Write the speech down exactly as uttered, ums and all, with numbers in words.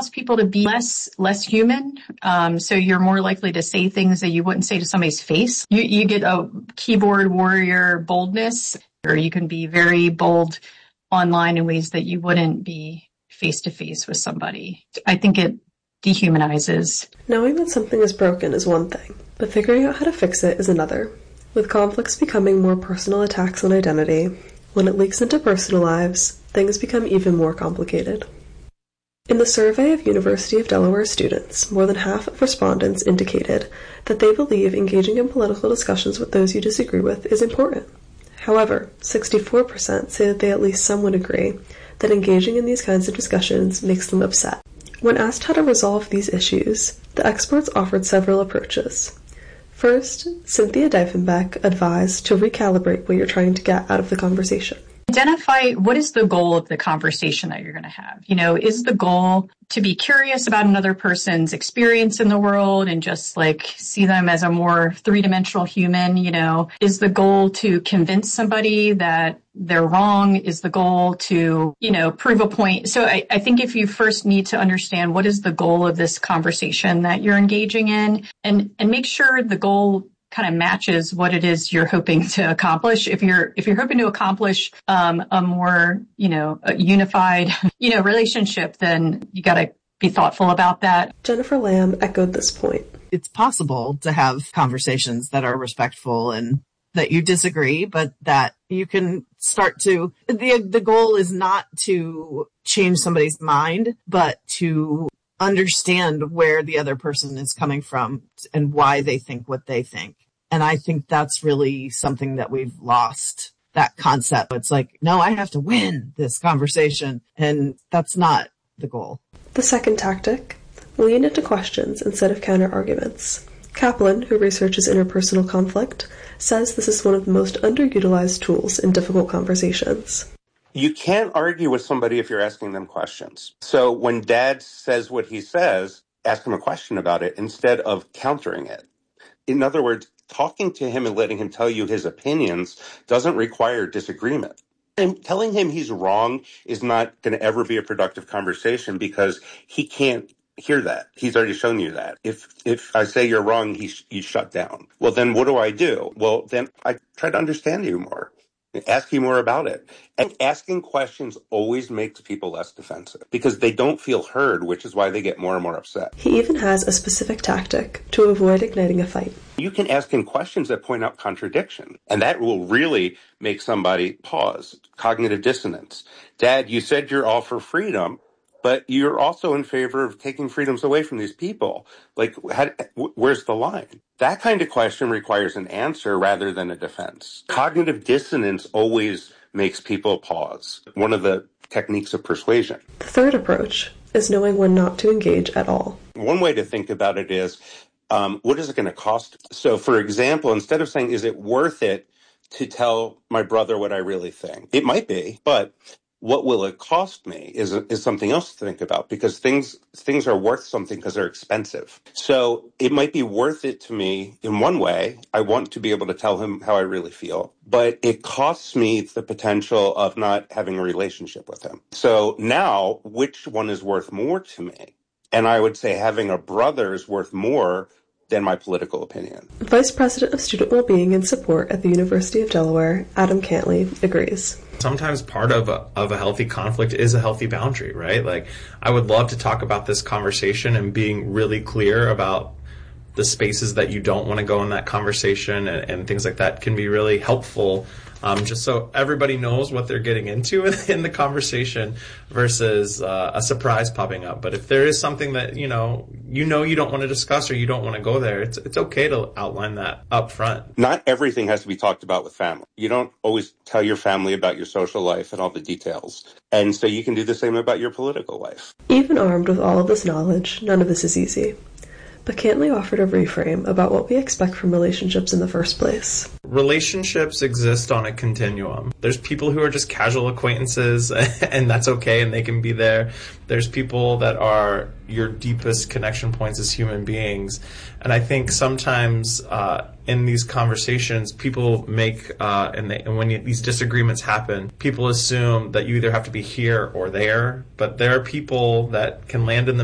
cause people to be less less human. Um, so you're more likely to say things that you wouldn't say to somebody's face. You, you get a keyboard warrior boldness, or you can be very bold online in ways that you wouldn't be face-to-face with somebody. I think it dehumanizes. Knowing that something is broken is one thing, but figuring out how to fix it is another. With conflicts becoming more personal attacks on identity, when it leaks into personal lives, things become even more complicated. In the survey of University of Delaware students, more than half of respondents indicated that they believe engaging in political discussions with those you disagree with is important. However, sixty-four percent say that they at least somewhat agree that engaging in these kinds of discussions makes them upset. When asked how to resolve these issues, the experts offered several approaches. First, Cynthia Diefenbach advised to recalibrate what you're trying to get out of the conversation. Identify what is the goal of the conversation that you're going to have. You know, is the goal to be curious about another person's experience in the world and just like see them as a more three-dimensional human? You know, is the goal to convince somebody that they're wrong? Is the goal to, you know, prove a point? So I, I think if you first need to understand what is the goal of this conversation that you're engaging in, and, and make sure the goal kind of matches what it is you're hoping to accomplish. If you're if you're hoping to accomplish um, a more, you know, a unified, you know, relationship, then you got to be thoughtful about that. Jennifer Lamb echoed this point. It's possible to have conversations that are respectful and that you disagree, but that you can start to, the the goal is not to change somebody's mind, but to understand where the other person is coming from and why they think what they think. And I think that's really something that we've lost, that concept. It's like, no, I have to win this conversation. And that's not the goal. The second tactic, lean into questions instead of counter-arguments. Kaplan, who researches interpersonal conflict, says this is one of the most underutilized tools in difficult conversations. You can't argue with somebody if you're asking them questions. So when Dad says what he says, ask him a question about it instead of countering it. In other words, talking to him and letting him tell you his opinions doesn't require disagreement. And telling him he's wrong is not going to ever be a productive conversation because he can't hear that. He's already shown you that. If if I say you're wrong, he sh- you shut down. Well, then what do I do? Well, then I try to understand you more. Ask you more about it. And asking questions always makes people less defensive because they don't feel heard, which is why they get more and more upset. He even has a specific tactic to avoid igniting a fight. You can ask him questions that point out contradiction, and that will really make somebody pause. Cognitive dissonance. Dad, you said you're all for freedom, but you're also in favor of taking freedoms away from these people. Like, how, where's the line? That kind of question requires an answer rather than a defense. Cognitive dissonance always makes people pause. One of the techniques of persuasion. The third approach is knowing when not to engage at all. One way to think about it is, um, what is it going to cost? So, for example, instead of saying, is it worth it to tell my brother what I really think? It might be, but what will it cost me is is something else to think about because things things are worth something because they're expensive. So it might be worth it to me in one way. I want to be able to tell him how I really feel, but it costs me the potential of not having a relationship with him. So now, which one is worth more to me? And I would say having a brother is worth more than my political opinion. Vice President of Student Wellbeing and Support at the University of Delaware, Adam Cantley, agrees. Sometimes part of a, of a healthy conflict is a healthy boundary, right? Like, I would love to talk about this conversation and being really clear about the spaces that you don't want to go in that conversation and, and things like that can be really helpful. Um, just so everybody knows what they're getting into in the conversation versus uh, a surprise popping up. But if there is something that, you know, you know you don't want to discuss or you don't want to go there, it's it's okay to outline that up front. Not everything has to be talked about with family. You don't always tell your family about your social life and all the details. And so you can do the same about your political life. Even armed with all of this knowledge, none of this is easy. But Cantley offered a reframe about what we expect from relationships in the first place. Relationships exist on a continuum. There's people who are just casual acquaintances, and that's okay, and they can be there. There's people that are your deepest connection points as human beings. And I think sometimes uh, in these conversations, people make, uh, and, they, and when you, these disagreements happen, people assume that you either have to be here or there. But there are people that can land in the